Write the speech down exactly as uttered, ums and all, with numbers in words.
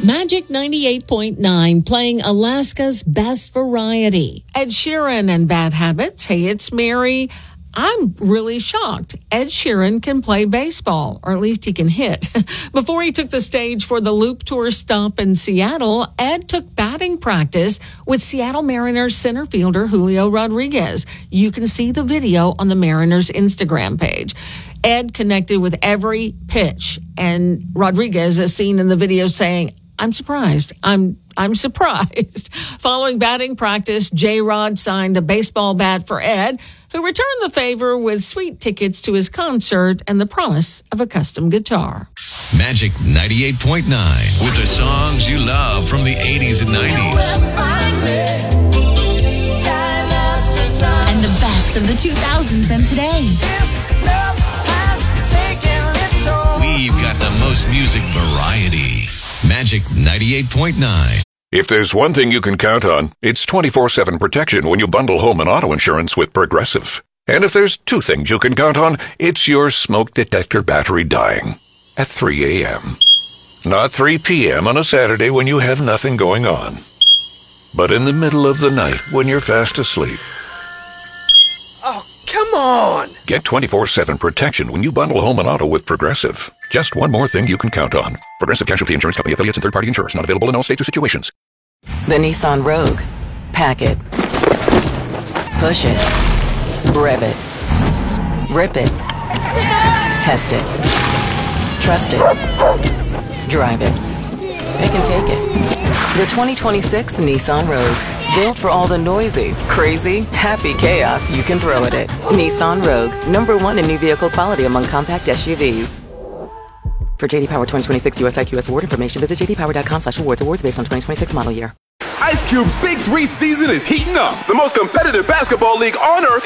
Magic ninety-eight point nine, playing Alaska's best variety. Ed Sheeran and Bad Habits. Hey, it's Mary. I'm really shocked. Ed Sheeran can play baseball, or at least he can hit. Before he took the stage for the Loop Tour stop in Seattle, Ed took batting practice with Seattle Mariners center fielder Julio Rodriguez. You can see the video on the Mariners Instagram page. Ed connected with every pitch, and Rodriguez is seen in the video saying, I'm surprised. I'm I'm surprised. Following batting practice, J-Rod signed a baseball bat for Ed, who returned the favor with sweet tickets to his concert and the promise of a custom guitar. Magic ninety-eight point nine, with the songs you love from the eighties and nineties. And the best of the two thousands and today. We've got the most music variety. Magic ninety-eight point nine. If there's one thing you can count on, it's twenty-four seven protection when you bundle home and auto insurance with Progressive. And if there's two things you can count on, it's your smoke detector battery dying at three a.m. Not three p.m. on a Saturday when you have nothing going on, but in the middle of the night when you're fast asleep. Oh, come on! Get twenty-four seven protection when you bundle home and auto with Progressive. Just one more thing you can count on. Progressive Casualty Insurance Company affiliates and third-party insurers. Not available in all states or situations. The Nissan Rogue. Pack it. Push it. Rev it. Rip it. Test it. Trust it. Drive it. Pick and take it. The twenty twenty-six Nissan Rogue. Built for all the noisy, crazy, happy chaos you can throw at it. Nissan Rogue. Number one in new vehicle quality among compact S U Vs. For J D Power twenty twenty-six U S I Q S award information, visit j d power dot com slash awards. Awards based on twenty twenty-six model year. Ice Cube's Big Three season is heating up. The most competitive basketball league on earth